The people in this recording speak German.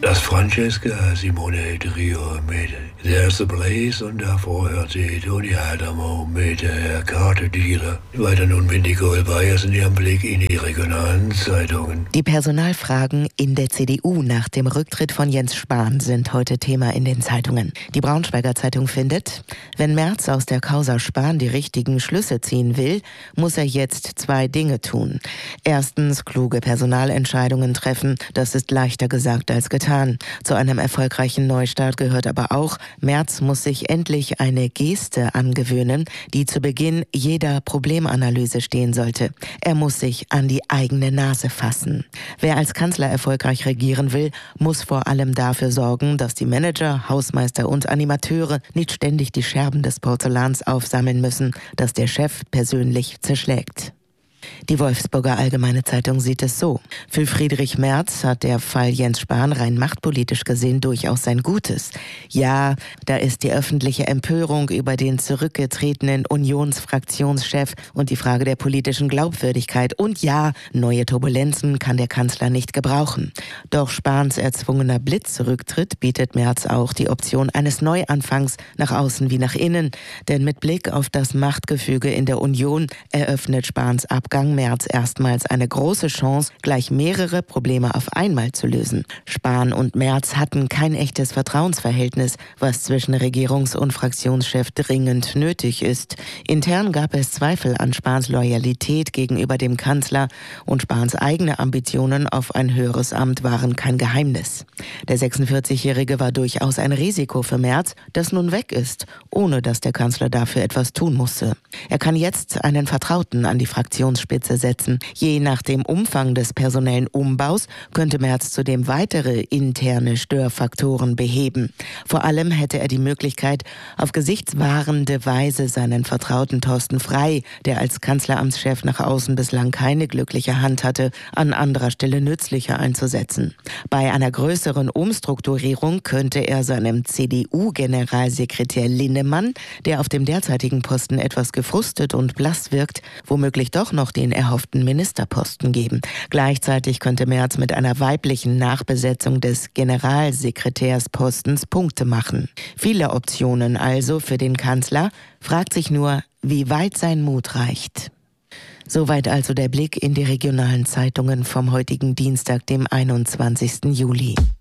Das Francesca Simone Trio mit There's a Place und davor hört sie Toni Adamo mit Karte Dealer. Weiter nun mit Nicole Bayers in ihrem Blick in die regionalen Zeitungen. Die Personalfragen in der CDU nach dem Rücktritt von Jens Spahn sind heute Thema in den Zeitungen. Die Braunschweiger Zeitung findet, wenn Merz aus der Causa Spahn die richtigen Schlüsse ziehen will, muss er jetzt 2 Dinge tun. Erstens kluge Personalentscheidungen treffen, das ist leichter gesagt als getan. Zu einem erfolgreichen Neustart gehört aber auch, Merz muss sich endlich eine Geste angewöhnen, die zu Beginn jeder Problemanalyse stehen sollte. Er muss sich an die eigene Nase fassen. Wer als Kanzler erfolgreich regieren will, muss vor allem dafür sorgen, dass die Manager, Hausmeister und Animateure nicht ständig die Scherben des Porzellans aufsammeln müssen, das der Chef persönlich zerschlägt. Die Wolfsburger Allgemeine Zeitung sieht es so. Für Friedrich Merz hat der Fall Jens Spahn rein machtpolitisch gesehen durchaus sein Gutes. Ja, da ist die öffentliche Empörung über den zurückgetretenen Unionsfraktionschef und die Frage der politischen Glaubwürdigkeit. Und ja, neue Turbulenzen kann der Kanzler nicht gebrauchen. Doch Spahns erzwungener Blitzrücktritt bietet Merz auch die Option eines Neuanfangs nach außen wie nach innen. Denn mit Blick auf das Machtgefüge in der Union eröffnet Spahns Abgang Merz erstmals eine große Chance, gleich mehrere Probleme auf einmal zu lösen. Spahn und Merz hatten kein echtes Vertrauensverhältnis, was zwischen Regierungs- und Fraktionschef dringend nötig ist. Intern gab es Zweifel an Spahns Loyalität gegenüber dem Kanzler und Spahns eigene Ambitionen auf ein höheres Amt waren kein Geheimnis. Der 46-Jährige war durchaus ein Risiko für Merz, das nun weg ist, ohne dass der Kanzler dafür etwas tun musste. Er kann jetzt einen Vertrauten an die Fraktionsspitze setzen. Je nach dem Umfang des personellen Umbaus könnte Merz zudem weitere interne Störfaktoren beheben. Vor allem hätte er die Möglichkeit, auf gesichtswahrende Weise seinen Vertrauten Thorsten Frey, der als Kanzleramtschef nach außen bislang keine glückliche Hand hatte, an anderer Stelle nützlicher einzusetzen. Bei einer größeren Umstrukturierung könnte er seinem CDU-Generalsekretär Linnemann, der auf dem derzeitigen Posten etwas gefrustet und blass wirkt, womöglich doch noch den erhofften Ministerposten geben. Gleichzeitig könnte Merz mit einer weiblichen Nachbesetzung des Generalsekretärspostens Punkte machen. Viele Optionen also für den Kanzler, fragt sich nur, wie weit sein Mut reicht. Soweit also der Blick in die regionalen Zeitungen vom heutigen Dienstag, dem 21. Juli.